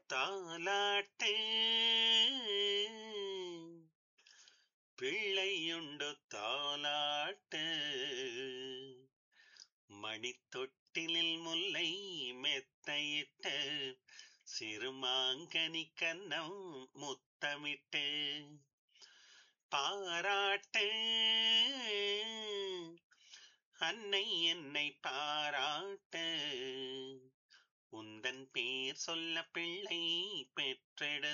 தாலாட்டு பிள்ளையுண்டு தாலாட்டு மணித்தொட்டிலில் முல்லை மெத்தையிட்டு சிறுமாங்கனி கன்னம் முத்தமிட்டு பாராட்டு அன்னை என்னை பாராட்டு உந்தன் பேர் சொல்ல பிள்ளை பெற்றெடு